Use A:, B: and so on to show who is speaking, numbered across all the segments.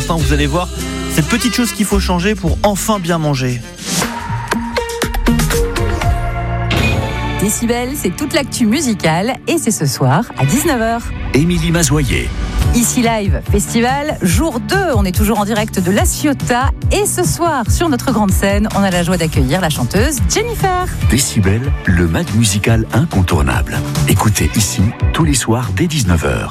A: instant, vous allez voir cette petite chose qu'il faut changer pour enfin bien manger.
B: Décibel, c'est toute l'actu musicale et c'est ce soir à 19h.
C: Émilie Mazoyer.
B: Ici Live Festival, jour 2, on est toujours en direct de La Ciotat et ce soir, sur notre grande scène, on a la joie d'accueillir la chanteuse Jennifer.
C: Décibel, le mag musical incontournable. Écoutez ici, tous les soirs dès 19h.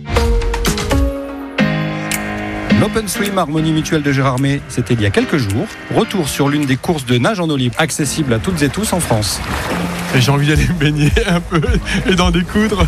D: L'Open Swim Harmonie Mutuelle de Gérardmer, c'était il y a quelques jours. Retour sur l'une des courses de nage en eau libre accessibles à toutes et tous en France.
E: Et j'ai envie d'aller me baigner un peu et d'en découdre.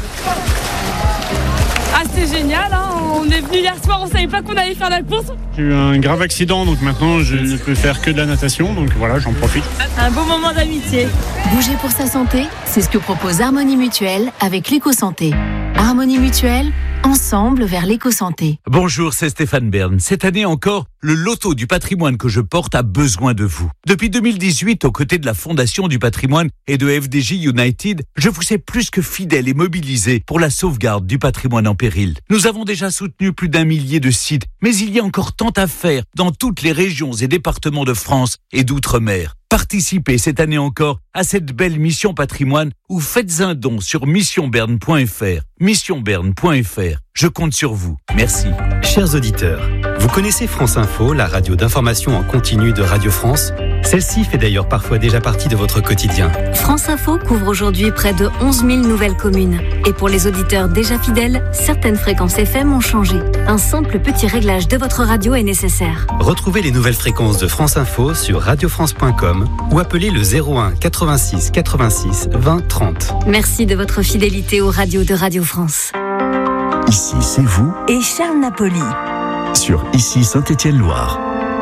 F: Ah, c'est génial, hein. On est venu hier soir, on savait pas qu'on allait faire la course.
E: J'ai eu un grave accident, donc maintenant je ne peux faire que de la natation, donc voilà, j'en profite.
F: Un beau moment d'amitié.
G: Bouger pour sa santé, c'est ce que propose Harmonie Mutuelle avec l'éco-santé. Harmonie Mutuelle, ensemble vers l'éco-santé.
C: Bonjour, c'est Stéphane Bern. Cette année encore, le loto du patrimoine que je porte a besoin de vous. Depuis 2018, aux côtés de la Fondation du patrimoine et de FDJ United, je vous sais plus que fidèle et mobilisé pour la sauvegarde du patrimoine en péril. Nous avons déjà soutenu plus d'1 millier de sites, mais il y a encore tant à faire dans toutes les régions et départements de France et d'outre-mer. Participez cette année encore à cette belle mission patrimoine ou faites un don sur missionberne.fr. Missionberne.fr. Je compte sur vous. Merci.
H: Chers auditeurs, vous connaissez France Info, la radio d'information en continu de Radio France ? Celle-ci fait d'ailleurs parfois déjà partie de votre quotidien.
G: France Info couvre aujourd'hui près de 11 000 nouvelles communes. Et pour les auditeurs déjà fidèles, certaines fréquences FM ont changé. Un simple petit réglage de votre radio est nécessaire.
H: Retrouvez les nouvelles fréquences de France Info sur radiofrance.com ou appelez le 01 86 86 20 30.
G: Merci de votre fidélité aux radios de Radio France.
C: Ici, c'est vous
B: Et Charles Napoli.
C: sur Ici Saint-Étienne-Loire.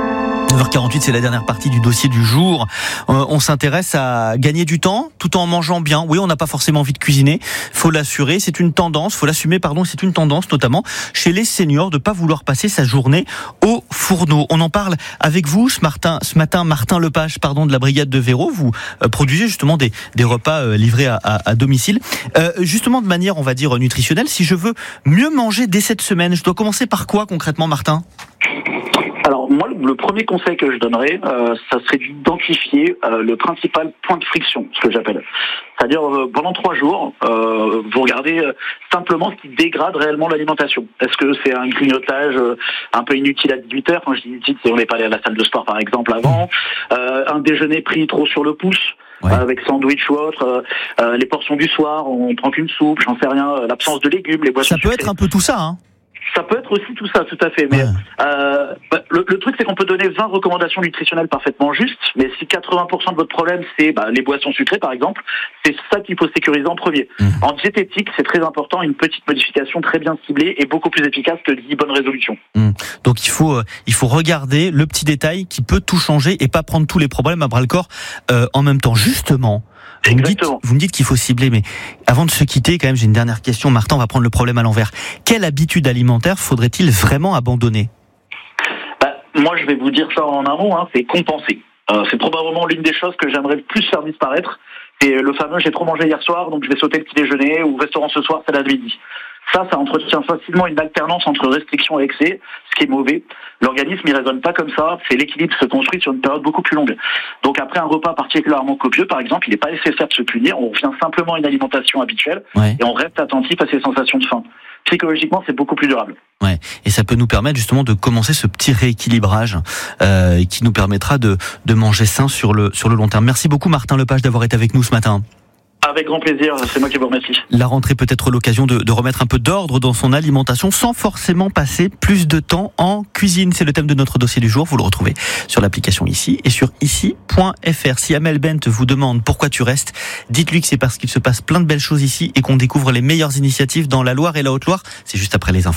A: 9h48, c'est la dernière partie du dossier du jour. On s'intéresse à gagner du temps tout en mangeant bien. Oui, on n'a pas forcément envie de cuisiner, faut l'assurer. C'est une tendance, faut l'assumer, pardon. C'est une tendance notamment chez les seniors de pas vouloir passer sa journée au fourneau. On en parle avec vous ce matin, Martin Lepage, de la brigade de Véro. Vous produisez justement des repas livrés à domicile. Justement de manière, on va dire, nutritionnelle. Si je veux mieux manger dès cette semaine, je dois commencer par quoi concrètement, Martin ?
I: Alors moi, le premier conseil que je donnerais, ça serait d'identifier le principal point de friction, ce que j'appelle. C'est-à-dire pendant 3 jours, vous regardez simplement ce qui dégrade réellement l'alimentation. Est-ce que c'est un grignotage un peu inutile à 18h? Quand je dis inutile, c'est on n'est pas allé à la salle de sport par exemple avant. Un déjeuner pris trop sur le pouce. Ouais. Avec sandwich ou autre, les portions du soir, on prend qu'une soupe, j'en sais rien, l'absence de légumes, les boissons sucrées.
A: Ça peut être un peu tout ça, hein.
I: Ça peut être aussi tout ça, tout à fait. Mais le truc, c'est qu'on peut donner 20 recommandations nutritionnelles parfaitement justes, mais si 80% de votre problème, c'est les boissons sucrées, par exemple, c'est ça qu'il faut sécuriser en premier. En diététique, c'est très important, une petite modification très bien ciblée et beaucoup plus efficace que 10 bonnes résolutions.
A: Donc il faut regarder le petit détail qui peut tout changer et pas prendre tous les problèmes à bras-le-corps en même temps. Justement, vous me dites qu'il faut cibler, mais avant de se quitter, quand même, j'ai une dernière question. Martin, on va prendre le problème à l'envers. Quelle habitude alimentaire faudrait-il vraiment abandonner ?
I: Moi, je vais vous dire ça en amont, c'est compenser. C'est probablement l'une des choses que j'aimerais le plus faire disparaître. C'est le fameux « j'ai trop mangé hier soir, donc je vais sauter le petit déjeuner » ou « restaurant ce soir, salade midi ». Ça entretient facilement une alternance entre restriction et excès, ce qui est mauvais. L'organisme, il raisonne pas comme ça. C'est l'équilibre se construit sur une période beaucoup plus longue. Donc après un repas particulièrement copieux, par exemple, il n'est pas nécessaire de se punir. On revient simplement à une alimentation habituelle et on reste attentif à ses sensations de faim. Psychologiquement, c'est beaucoup plus durable.
A: Ouais. Et ça peut nous permettre justement de commencer ce petit rééquilibrage qui nous permettra de manger sain sur le long terme. Merci beaucoup Martin Lepage d'avoir été avec nous ce matin.
I: Avec grand plaisir, c'est moi qui vous remercie.
A: La rentrée peut être l'occasion de remettre un peu d'ordre dans son alimentation sans forcément passer plus de temps en cuisine. C'est le thème de notre dossier du jour. Vous le retrouvez sur l'application Ici et sur ici.fr. Si Amel Bent vous demande pourquoi tu restes, dites-lui que c'est parce qu'il se passe plein de belles choses ici et qu'on découvre les meilleures initiatives dans la Loire et la Haute-Loire. C'est juste après les infos.